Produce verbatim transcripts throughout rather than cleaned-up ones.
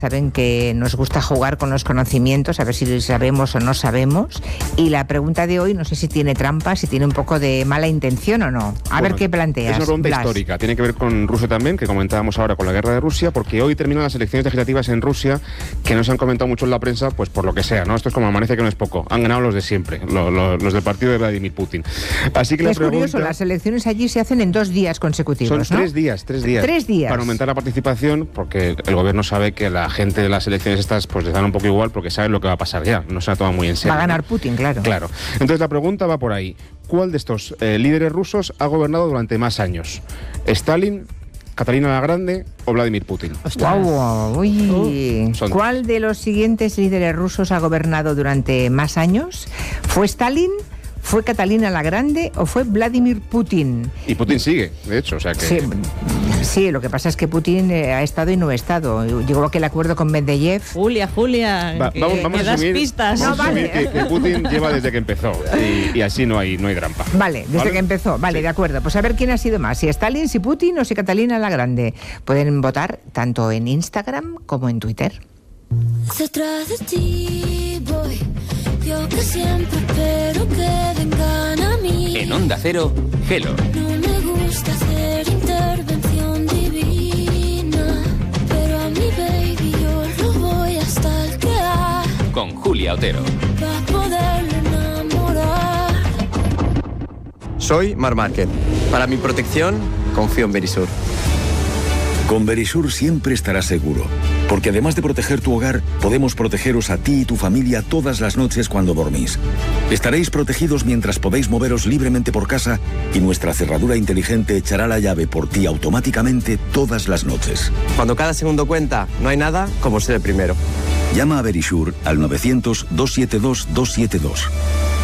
Saben que nos gusta jugar con los conocimientos, a ver si sabemos o no sabemos. Y la pregunta de hoy, no sé si tiene trampa, si tiene un poco de mala intención o no. A bueno, ver qué planteas. Es una pregunta Blas. histórica, tiene que ver con Rusia también, que comentábamos ahora con la guerra de Rusia, porque hoy terminan las elecciones legislativas en Rusia, que no se han comentado mucho en la prensa, pues por lo que sea, ¿no? Esto es como amanece que no es poco. Han ganado los de siempre, los, los, los del partido de Vladimir Putin. Así que es la pregunta... curioso, las elecciones allí se hacen en dos días consecutivos, Son ¿no? tres días, tres días. Tres días. Para aumentar la participación, porque el gobierno sabe que la gente de las elecciones estas pues les dan un poco igual porque saben lo que va a pasar ya, no se la toma muy en serio. Va a ganar ¿no? Putin, claro. Claro. Entonces la pregunta va por ahí. ¿Cuál de estos eh, líderes rusos ha gobernado durante más años? ¿Stalin, Catalina la Grande o Vladimir Putin? Wow, uy. Uh, ¿Cuál de los siguientes líderes rusos ha gobernado durante más años? ¿Fue Stalin? ¿Fue Catalina la Grande o fue Vladimir Putin? Y Putin sigue, de hecho, o sea que... Sí, sí, lo que pasa es que Putin eh, ha estado y no ha estado. Llegó a aquel acuerdo con Medvedev. Julia, Julia, Va, que, vamos, vamos que a das asumir, pistas. Vamos No, a asumir vale. que, que Putin lleva desde que empezó y, y así no hay, no hay trampa. Vale, desde ¿Vale? que empezó. Vale, Sí. de acuerdo. Pues a ver quién ha sido más, si Stalin, si Putin o si Catalina la Grande. Pueden votar tanto en Instagram como en Twitter. Detrás de ti voy, yo que siempre espero que vengan a mí. En Onda Cero, Hello. No me gusta hacer intervención divina, pero a mi baby yo lo voy a stalkear Con Julia Otero. para poderlo enamorar. Soy Mar Márquez. Para mi protección, confío en Verisur. Con Verisur siempre estarás seguro, porque además de proteger tu hogar, podemos protegeros a ti y tu familia todas las noches cuando dormís. Estaréis protegidos mientras podéis moveros libremente por casa y nuestra cerradura inteligente echará la llave por ti automáticamente todas las noches. Cuando cada segundo cuenta, no hay nada como ser el primero. Llama a Verisur al novecientos, doscientos setenta y dos, doscientos setenta y dos.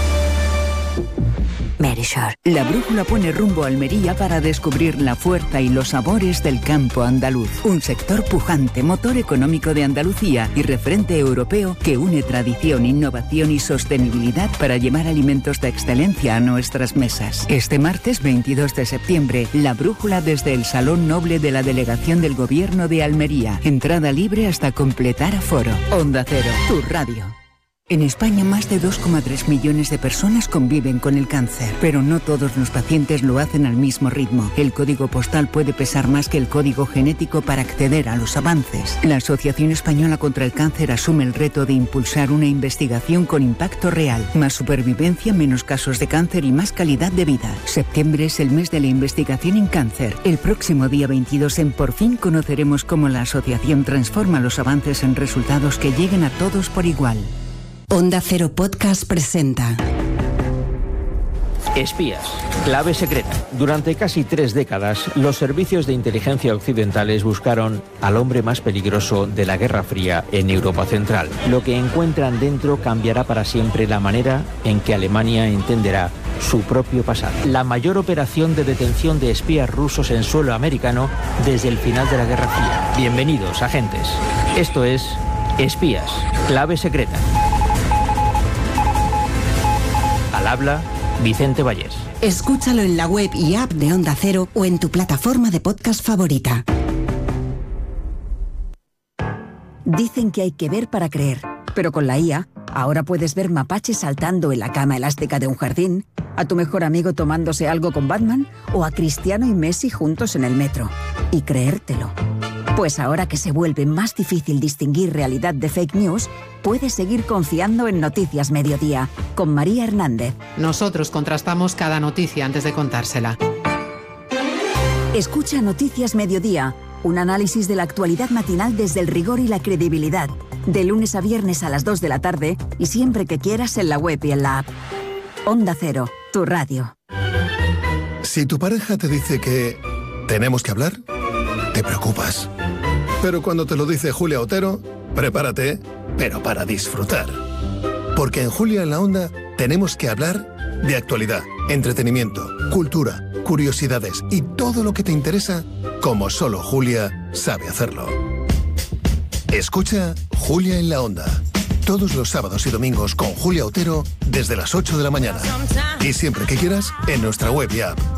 Verisur. La brújula pone rumbo a Almería para descubrir la fuerza y los sabores del campo andaluz. Un sector pujante, motor económico de Andalucía y referente europeo que une tradición, innovación y sostenibilidad para llevar alimentos de excelencia a nuestras mesas. Este martes veintidós de septiembre, la brújula desde el Salón Noble de la Delegación del Gobierno de Almería. Entrada libre hasta completar aforo. Onda Cero, tu radio. En España, más de dos coma tres millones de personas conviven con el cáncer, pero no todos los pacientes lo hacen al mismo ritmo. El código postal puede pesar más que el código genético para acceder a los avances. La Asociación Española contra el Cáncer asume el reto de impulsar una investigación con impacto real. Más supervivencia, menos casos de cáncer y más calidad de vida. Septiembre es el mes de la investigación en cáncer. El próximo día veintidós en Por Fin conoceremos cómo la asociación transforma los avances en resultados que lleguen a todos por igual. Onda Cero Podcast presenta Espías, clave secreta. Durante casi tres décadas, los servicios de inteligencia occidentales buscaron al hombre más peligroso de la Guerra Fría en Europa Central. Lo que encuentran dentro cambiará para siempre la manera en que Alemania entenderá su propio pasado. La mayor operación de detención de espías rusos en suelo americano desde el final de la Guerra Fría. Bienvenidos, agentes. Esto es Espías, clave secreta. Al habla, Vicente Vallés. Escúchalo en la web y app de Onda Cero o en tu plataforma de podcast favorita. Dicen que hay que ver para creer, pero con la I A, ahora puedes ver mapaches saltando en la cama elástica de un jardín, a tu mejor amigo tomándose algo con Batman o a Cristiano y Messi juntos en el metro. Y creértelo. Pues ahora que se vuelve más difícil distinguir realidad de fake news, puedes seguir confiando en Noticias Mediodía, con María Hernández. Nosotros contrastamos cada noticia antes de contársela. Escucha Noticias Mediodía, un análisis de la actualidad matinal desde el rigor y la credibilidad, de lunes a viernes a las dos de la tarde y siempre que quieras en la web y en la app. Onda Cero, tu radio. Si tu pareja te dice que tenemos que hablar, te preocupas. Pero cuando te lo dice Julia Otero, prepárate, pero para disfrutar. Porque en Julia en la Onda tenemos que hablar de actualidad, entretenimiento, cultura, curiosidades y todo lo que te interesa, como solo Julia sabe hacerlo. Escucha Julia en la Onda, todos los sábados y domingos con Julia Otero desde las ocho de la mañana. Y siempre que quieras, en nuestra web y app.